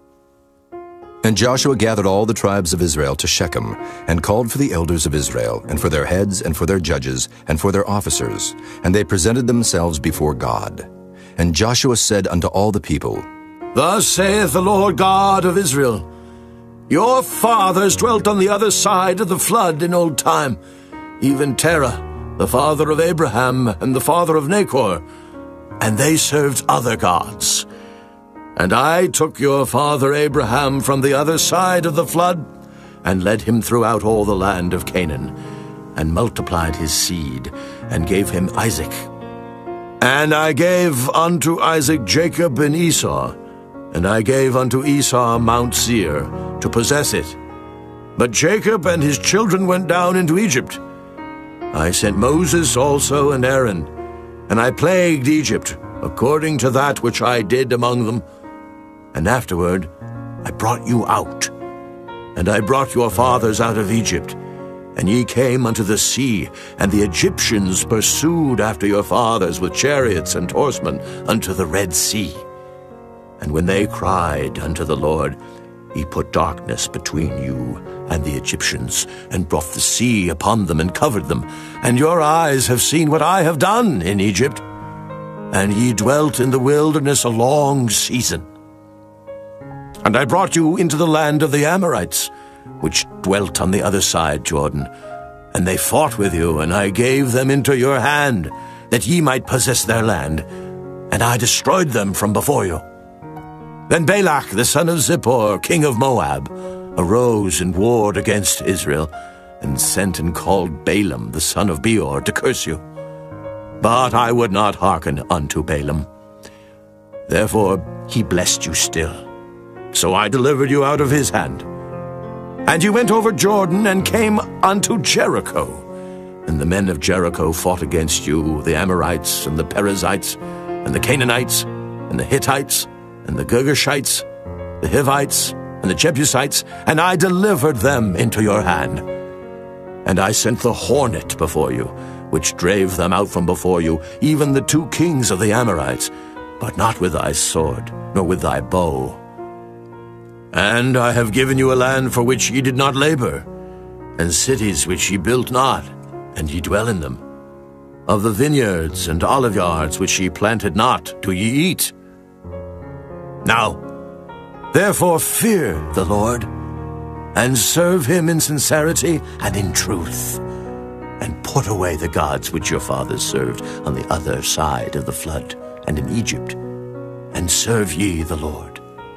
And Joshua gathered all the tribes of Israel to Shechem, and called for the elders of Israel, and for their heads, and for their judges, and for their officers, and they presented themselves before God. And Joshua said unto all the people, Thus saith the Lord God of Israel, Your fathers dwelt on the other side of the flood in old time, even Terah, the father of Abraham, and the father of Nachor, and they served other gods. And I took your father Abraham from the other side of the flood, and led him throughout all the land of Canaan, and multiplied his seed, and gave him Isaac. And I gave unto Isaac Jacob and Esau, and I gave unto Esau Mount Seir, to possess it. But Jacob and his children went down into Egypt. I sent Moses also and Aaron, and I plagued Egypt, according to that which I did among them. And afterward I brought you out, and I brought your fathers out of Egypt, and ye came unto the sea, and the Egyptians pursued after your fathers with chariots and horsemen unto the Red Sea. And when they cried unto the Lord, he put darkness between you and the Egyptians, and brought the sea upon them and covered them. And your eyes have seen what I have done in Egypt, and ye dwelt in the wilderness a long season. And I brought you into the land of the Amorites, which dwelt on the other side Jordan. And they fought with you, and I gave them into your hand, that ye might possess their land, and I destroyed them from before you. Then Balak the son of Zippor, king of Moab, arose and warred against Israel, and sent and called Balaam the son of Beor to curse you. But I would not hearken unto Balaam. Therefore he blessed you still. So I delivered you out of his hand. And you went over Jordan, and came unto Jericho. And the men of Jericho fought against you, the Amorites, and the Perizzites, and the Canaanites, and the Hittites, and the Girgashites, the Hivites, and the Jebusites, and I delivered them into your hand. And I sent the hornet before you, which drave them out from before you, even the two kings of the Amorites, but not with thy sword, nor with thy bow. And I have given you a land for which ye did not labor, and cities which ye built not, and ye dwell in them. Of the vineyards and oliveyards which ye planted not do ye eat. Now, therefore fear the Lord, and serve him in sincerity and in truth, and put away the gods which your fathers served on the other side of the flood and in Egypt, and serve ye the Lord.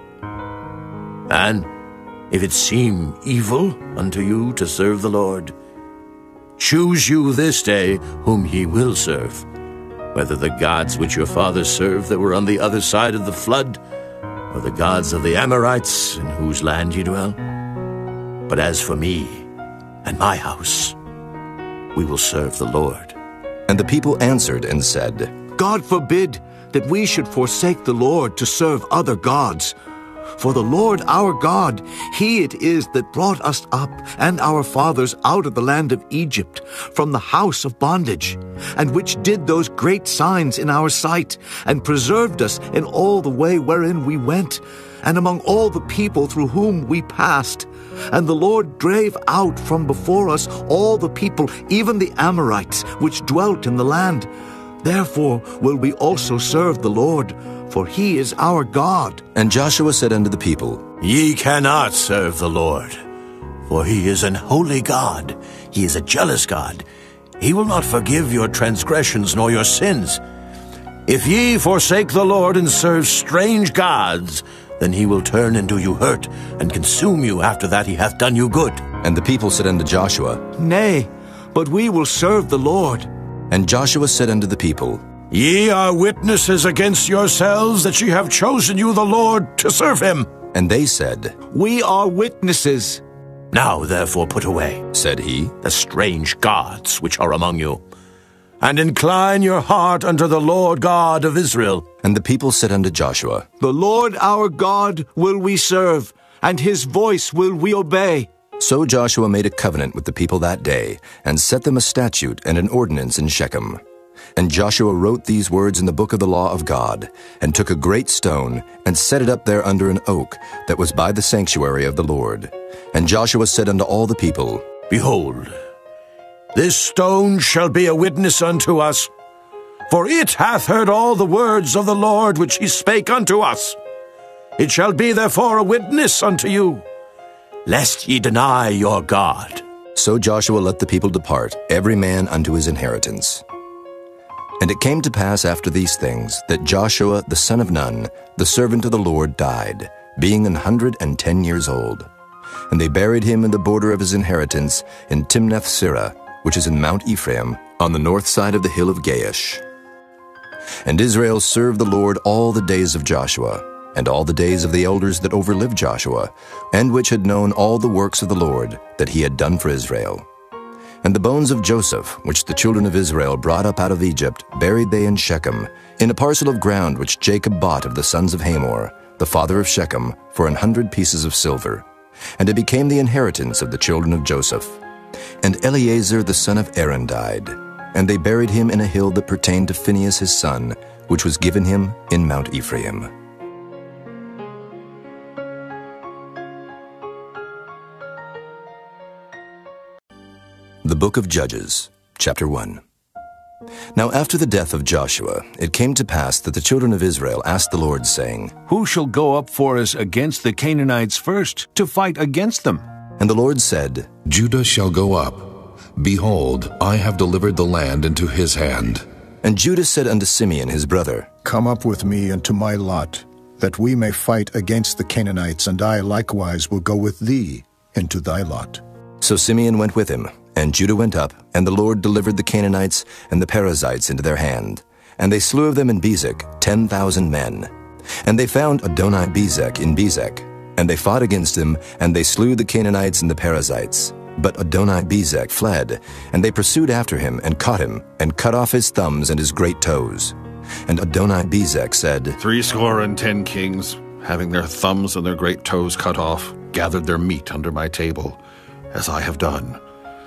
And if it seem evil unto you to serve the Lord, choose you this day whom ye will serve, whether the gods which your fathers served that were on the other side of the flood, or the gods of the Amorites in whose land ye dwell. But as for me and my house, we will serve the Lord. And the people answered and said, God forbid that we should forsake the Lord to serve other gods. For the Lord our God, he it is that brought us up and our fathers out of the land of Egypt, from the house of bondage, and which did those great signs in our sight, and preserved us in all the way wherein we went, and among all the people through whom we passed. And the Lord drave out from before us all the people, even the Amorites, which dwelt in the land. Therefore will we also serve the Lord, for he is our God. And Joshua said unto the people, Ye cannot serve the Lord, for he is an holy God. He is a jealous God. He will not forgive your transgressions nor your sins. If ye forsake the Lord and serve strange gods, then he will turn and do you hurt, and consume you after that he hath done you good. And the people said unto Joshua, Nay, but we will serve the Lord. And Joshua said unto the people, Ye are witnesses against yourselves that ye have chosen you the Lord to serve him. And they said, We are witnesses. Now therefore put away, said he, the strange gods which are among you, and incline your heart unto the Lord God of Israel. And the people said unto Joshua, The Lord our God will we serve, and his voice will we obey. So Joshua made a covenant with the people that day, and set them a statute and an ordinance in Shechem. And Joshua wrote these words in the book of the law of God, and took a great stone, and set it up there under an oak that was by the sanctuary of the Lord. And Joshua said unto all the people, Behold, this stone shall be a witness unto us, for it hath heard all the words of the Lord which he spake unto us. It shall be therefore a witness unto you, lest ye deny your God. So Joshua let the people depart, every man unto his inheritance. And it came to pass after these things, that Joshua the son of Nun, the servant of the Lord, died, being an hundred and ten years old. And they buried him in the border of his inheritance in Timnath-Serah, which is in Mount Ephraim, on the north side of the hill of Gaish. And Israel served the Lord all the days of Joshua, and all the days of the elders that overlived Joshua, and which had known all the works of the Lord that he had done for Israel. And the bones of Joseph, which the children of Israel brought up out of Egypt, buried they in Shechem, in a parcel of ground which Jacob bought of the sons of Hamor, the father of Shechem, for an hundred pieces of silver. And it became the inheritance of the children of Joseph. And Eleazar the son of Aaron died, and they buried him in a hill that pertained to Phinehas his son, which was given him in Mount Ephraim. The Book of Judges, Chapter one. Now after the death of Joshua, it came to pass that the children of Israel asked the Lord, saying, Who shall go up for us against the Canaanites first, to fight against them? And the Lord said, Judah shall go up. Behold, I have delivered the land into his hand. And Judah said unto Simeon his brother, Come up with me into my lot, that we may fight against the Canaanites, and I likewise will go with thee into thy lot. So Simeon went with him, and Judah went up, and the Lord delivered the Canaanites and the Perizzites into their hand. And they slew of them in Bezek ten thousand men. And they found Adoni-Bezek in Bezek. And they fought against him, and they slew the Canaanites and the Perizzites. But Adoni-Bezek fled, and they pursued after him, and caught him, and cut off his thumbs and his great toes. And Adoni-Bezek said, Threescore and ten kings, having their thumbs and their great toes cut off, gathered their meat under my table, as I have done.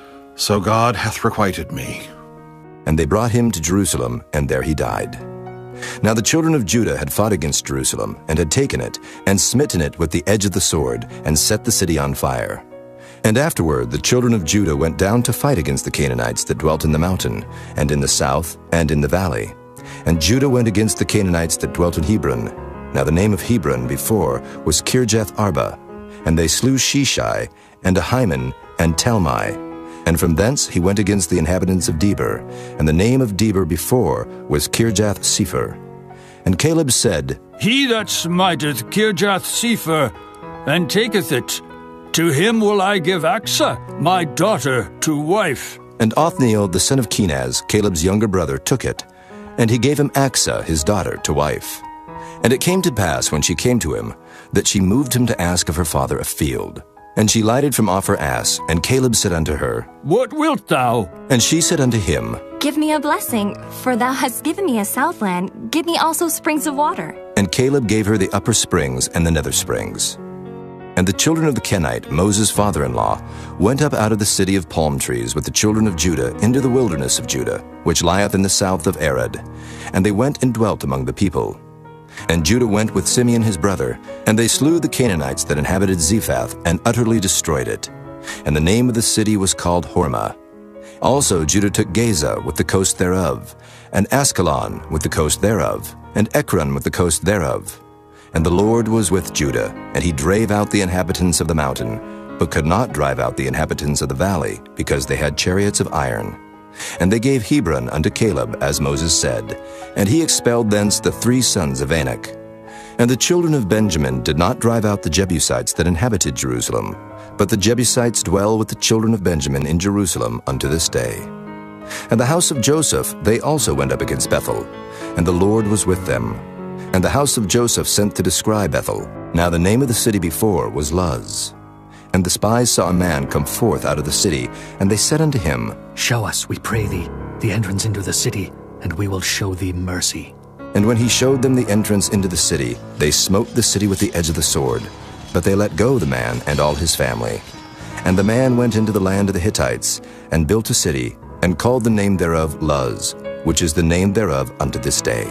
So God hath requited me. And they brought him to Jerusalem, and there he died. Now the children of Judah had fought against Jerusalem, and had taken it, and smitten it with the edge of the sword, and set the city on fire. And afterward the children of Judah went down to fight against the Canaanites that dwelt in the mountain, and in the south, and in the valley. And Judah went against the Canaanites that dwelt in Hebron. Now the name of Hebron before was Kirjath-Arba. And they slew Sheshai, and Ahiman, and Talmai. And from thence he went against the inhabitants of Debir, and the name of Debir before was Kirjath-Sepher. And Caleb said, He that smiteth Kirjath-Sepher, and taketh it, to him will I give Achsah, my daughter, to wife. And Othniel the son of Kenaz, Caleb's younger brother, took it, and he gave him Achsah his daughter to wife. And it came to pass, when she came to him, that she moved him to ask of her father a field. And she lighted from off her ass, and Caleb said unto her, What wilt thou? And she said unto him, Give me a blessing, for thou hast given me a southland. Give me also springs of water. And Caleb gave her the upper springs and the nether springs. And the children of the Kenite, Moses' father-in-law, went up out of the city of palm trees with the children of Judah into the wilderness of Judah, which lieth in the south of Arad. And they went and dwelt among the people. And Judah went with Simeon his brother, and they slew the Canaanites that inhabited Zephath, and utterly destroyed it. And the name of the city was called Hormah. Also Judah took Gaza with the coast thereof, and Askelon with the coast thereof, and Ekron with the coast thereof. And the Lord was with Judah, and he drave out the inhabitants of the mountain, but could not drive out the inhabitants of the valley, because they had chariots of iron. And they gave Hebron unto Caleb, as Moses said, and he expelled thence the three sons of Anak. And the children of Benjamin did not drive out the Jebusites that inhabited Jerusalem, but the Jebusites dwell with the children of Benjamin in Jerusalem unto this day. And the house of Joseph they also went up against Bethel, and the Lord was with them. And the house of Joseph sent to descry Bethel. Now the name of the city before was Luz. And the spies saw a man come forth out of the city, and they said unto him, Show us, we pray thee, the entrance into the city, and we will show thee mercy. And when he showed them the entrance into the city, they smote the city with the edge of the sword. But they let go the man and all his family. And the man went into the land of the Hittites, and built a city, and called the name thereof Luz, which is the name thereof unto this day.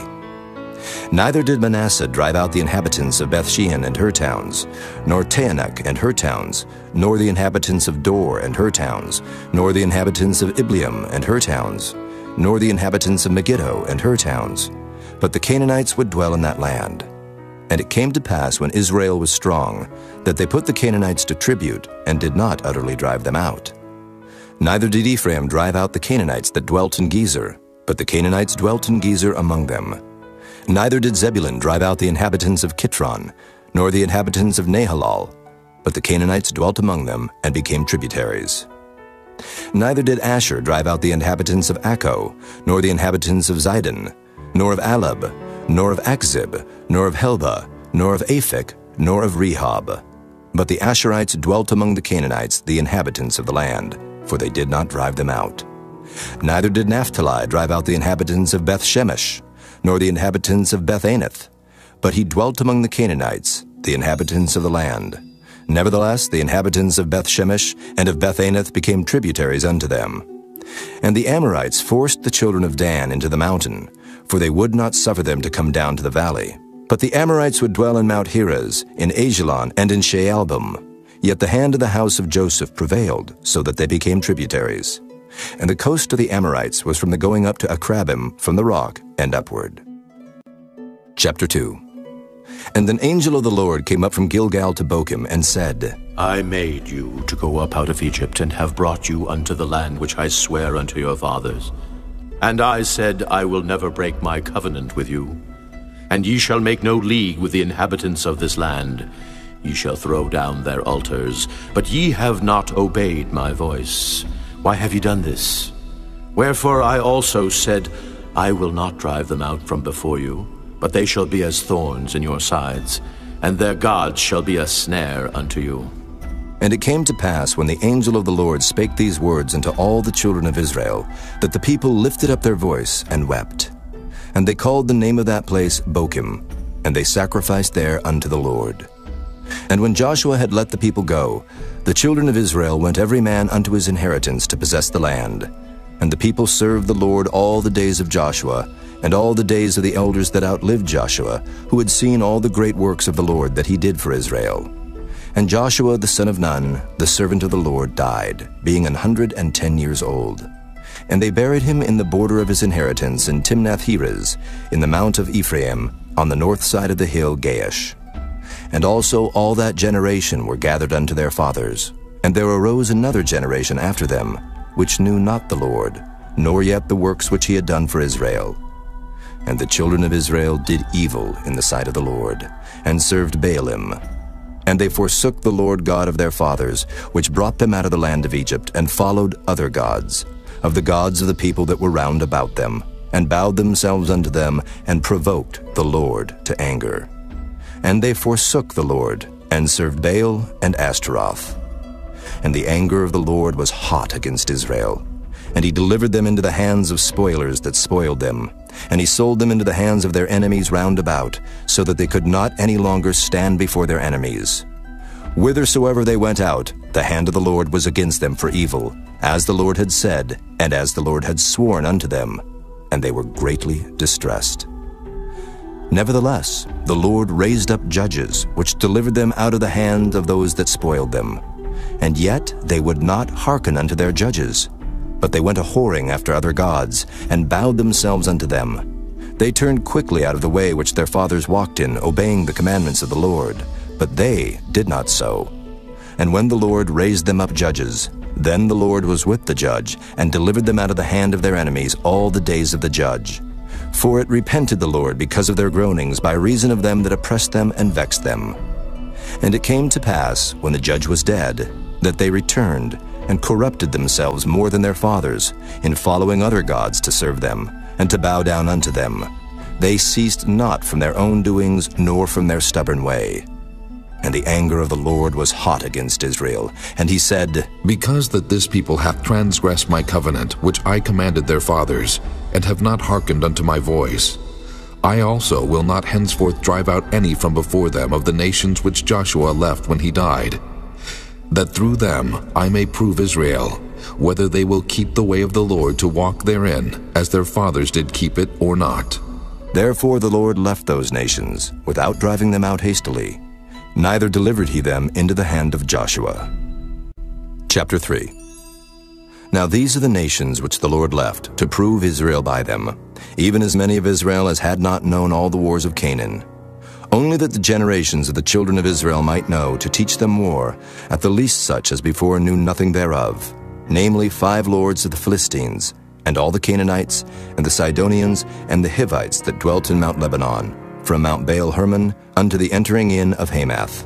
Neither did Manasseh drive out the inhabitants of Bethshean and her towns, nor Taanach and her towns, nor the inhabitants of Dor and her towns, nor the inhabitants of Ibleam and her towns, nor the inhabitants of Megiddo and her towns. But the Canaanites would dwell in that land. And it came to pass, when Israel was strong, that they put the Canaanites to tribute, and did not utterly drive them out. Neither did Ephraim drive out the Canaanites that dwelt in Gezer, but the Canaanites dwelt in Gezer among them. Neither did Zebulun drive out the inhabitants of Kitron, nor the inhabitants of Nahalal, but the Canaanites dwelt among them, and became tributaries. Neither did Asher drive out the inhabitants of Akko, nor the inhabitants of Zidon, nor of Alab, nor of Achzib, nor of Helba, nor of Aphek, nor of Rehob. But the Asherites dwelt among the Canaanites, the inhabitants of the land, for they did not drive them out. Neither did Naphtali drive out the inhabitants of Beth-Shemesh, nor the inhabitants of Beth-Anath, but he dwelt among the Canaanites, the inhabitants of the land. Nevertheless, the inhabitants of Beth-Shemesh and of Beth-Anath became tributaries unto them. And the Amorites forced the children of Dan into the mountain, for they would not suffer them to come down to the valley. But the Amorites would dwell in Mount Heres, in Ajalon, and in Shaalbim. Yet the hand of the house of Joseph prevailed, so that they became tributaries. And the coast of the Amorites was from the going up to Akrabim, from the rock, and upward. Chapter two. And an angel of the Lord came up from Gilgal to Bochim, and said, I made you to go up out of Egypt, and have brought you unto the land which I swear unto your fathers. And I said, I will never break my covenant with you. And ye shall make no league with the inhabitants of this land. Ye shall throw down their altars, but ye have not obeyed my voice. Why have ye done this? Wherefore I also said, I will not drive them out from before you, but they shall be as thorns in your sides, and their gods shall be a snare unto you. And it came to pass, when the angel of the Lord spake these words unto all the children of Israel, that the people lifted up their voice and wept. And they called the name of that place Bochim, and they sacrificed there unto the Lord. And when Joshua had let the people go, the children of Israel went every man unto his inheritance to possess the land. And the people served the Lord all the days of Joshua, and all the days of the elders that outlived Joshua, who had seen all the great works of the Lord that he did for Israel. And Joshua the son of Nun, the servant of the Lord, died, being an hundred and ten years old. And they buried him in the border of his inheritance in Timnath-Heres, in the mount of Ephraim, on the north side of the hill Gaash. And also all that generation were gathered unto their fathers. And there arose another generation after them, which knew not the Lord, nor yet the works which he had done for Israel. And the children of Israel did evil in the sight of the Lord, and served Baalim. And they forsook the Lord God of their fathers, which brought them out of the land of Egypt, and followed other gods, of the gods of the people that were round about them, and bowed themselves unto them, and provoked the Lord to anger. And they forsook the Lord, and served Baal and Ashtaroth. And the anger of the Lord was hot against Israel. And he delivered them into the hands of spoilers that spoiled them. And he sold them into the hands of their enemies round about, so that they could not any longer stand before their enemies. Whithersoever they went out, the hand of the Lord was against them for evil, as the Lord had said, and as the Lord had sworn unto them. And they were greatly distressed. Nevertheless, the Lord raised up judges, which delivered them out of the hand of those that spoiled them. And yet they would not hearken unto their judges, but they went a whoring after other gods, and bowed themselves unto them. They turned quickly out of the way which their fathers walked in, obeying the commandments of the Lord. But they did not so. And when the Lord raised them up judges, then the Lord was with the judge, and delivered them out of the hand of their enemies all the days of the judge. For it repented the Lord because of their groanings, by reason of them that oppressed them and vexed them. And it came to pass, when the judge was dead, that they returned, and corrupted themselves more than their fathers, in following other gods to serve them, and to bow down unto them. They ceased not from their own doings, nor from their stubborn way. And the anger of the Lord was hot against Israel. And he said, Because that this people hath transgressed my covenant, which I commanded their fathers, and have not hearkened unto my voice, I also will not henceforth drive out any from before them of the nations which Joshua left when he died, that through them I may prove Israel, whether they will keep the way of the Lord to walk therein, as their fathers did keep it, or not. Therefore the Lord left those nations, without driving them out hastily, neither delivered he them into the hand of Joshua. Chapter three. Now these are the nations which the Lord left, to prove Israel by them, even as many of Israel as had not known all the wars of Canaan. Only that the generations of the children of Israel might know, to teach them war, at the least such as before knew nothing thereof, namely five lords of the Philistines, and all the Canaanites, and the Sidonians, and the Hivites that dwelt in Mount Lebanon, from Mount Baal-Hermon unto the entering in of Hamath.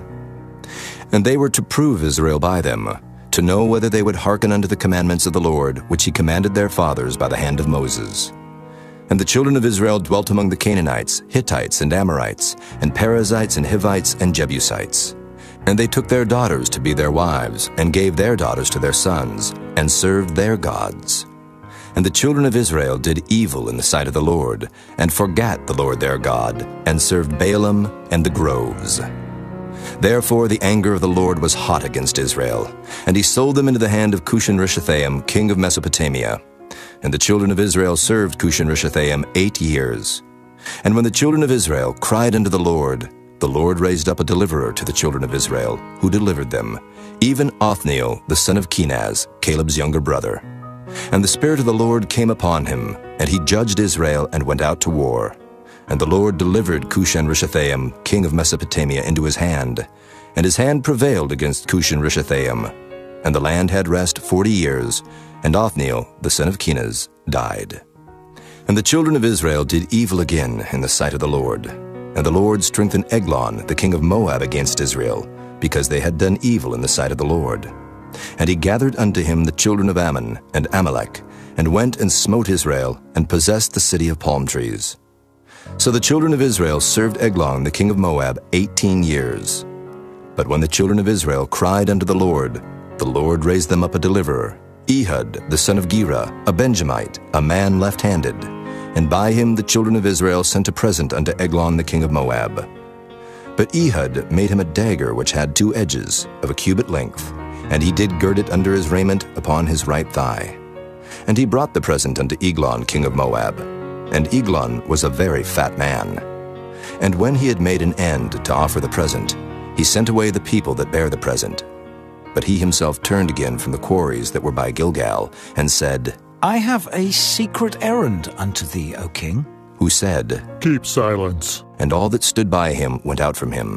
And they were to prove Israel by them, to know whether they would hearken unto the commandments of the Lord, which he commanded their fathers by the hand of Moses. And the children of Israel dwelt among the Canaanites, Hittites, and Amorites, and Perizzites, and Hivites, and Jebusites. And they took their daughters to be their wives, and gave their daughters to their sons, and served their gods. And the children of Israel did evil in the sight of the Lord, and forgat the Lord their God, and served Baalim and the groves. Therefore the anger of the Lord was hot against Israel, and he sold them into the hand of Cushan-Rishathaim, king of Mesopotamia. And the children of Israel served Cushan-Rishathaim eight years. And when the children of Israel cried unto the Lord, the Lord raised up a deliverer to the children of Israel, who delivered them, even Othniel the son of Kenaz, Caleb's younger brother. And the Spirit of the Lord came upon him, and he judged Israel and went out to war. And the Lord delivered Cushan-Rishathaim, king of Mesopotamia, into his hand, and his hand prevailed against Cushan-Rishathaim. And the land had rest forty years, and Othniel the son of Kenaz died. And the children of Israel did evil again in the sight of the Lord. And the Lord strengthened Eglon the king of Moab against Israel, because they had done evil in the sight of the Lord. And he gathered unto him the children of Ammon and Amalek, and went and smote Israel, and possessed the city of palm trees. So the children of Israel served Eglon the king of Moab eighteen years. But when the children of Israel cried unto the Lord, the Lord raised them up a deliverer, Ehud the son of Gera, a Benjamite, a man left-handed. And by him the children of Israel sent a present unto Eglon the king of Moab. But Ehud made him a dagger which had two edges, of a cubit length, and he did gird it under his raiment upon his right thigh. And he brought the present unto Eglon king of Moab. And Eglon was a very fat man. And when he had made an end to offer the present, he sent away the people that bare the present. But he himself turned again from the quarries that were by Gilgal, and said, I have a secret errand unto thee, O king. Who said, Keep silence. And all that stood by him went out from him.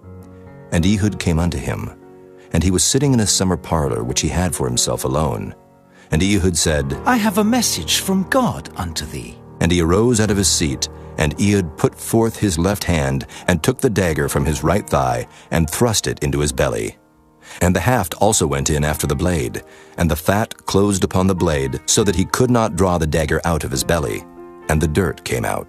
And Ehud came unto him, and he was sitting in a summer parlor which he had for himself alone. And Ehud said, I have a message from God unto thee. And he arose out of his seat, and Ehud put forth his left hand, and took the dagger from his right thigh, and thrust it into his belly. And the haft also went in after the blade, and the fat closed upon the blade, so that he could not draw the dagger out of his belly, and the dirt came out.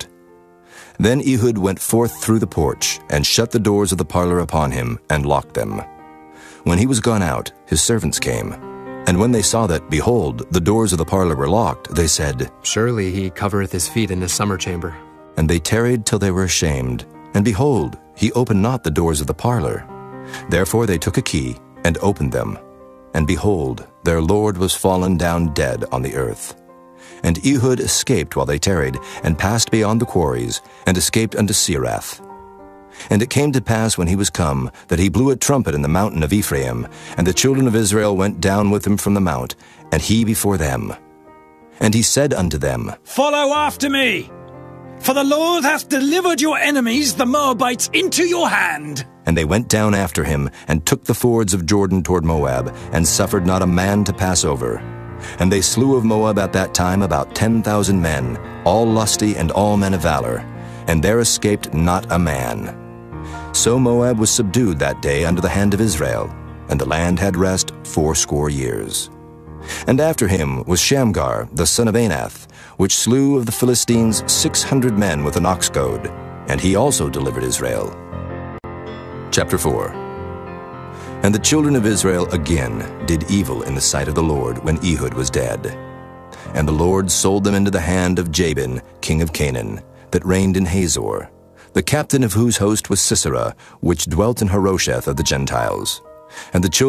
Then Ehud went forth through the porch, and shut the doors of the parlor upon him, and locked them. When he was gone out, his servants came. And when they saw that, behold, the doors of the parlor were locked, they said, Surely he covereth his feet in his summer chamber. And they tarried till they were ashamed. And behold, he opened not the doors of the parlor. Therefore they took a key, and opened them. And behold, their lord was fallen down dead on the earth. And Ehud escaped while they tarried, and passed beyond the quarries, and escaped unto Serath. And it came to pass when he was come, that he blew a trumpet in the mountain of Ephraim, and the children of Israel went down with him from the mount, and he before them. And he said unto them, Follow after me. For the Lord hath delivered your enemies, the Moabites, into your hand. And they went down after him, and took the fords of Jordan toward Moab, and suffered not a man to pass over. And they slew of Moab at that time about ten thousand men, all lusty and all men of valor, and there escaped not a man. So Moab was subdued that day under the hand of Israel, and the land had rest fourscore years. And after him was Shamgar, the son of Anath, which slew of the Philistines six hundred men with an ox goad, and he also delivered Israel. Chapter four. And the children of Israel again did evil in the sight of the Lord when Ehud was dead. And the Lord sold them into the hand of Jabin, king of Canaan, that reigned in Hazor, the captain of whose host was Sisera, which dwelt in Harosheth of the Gentiles. And the children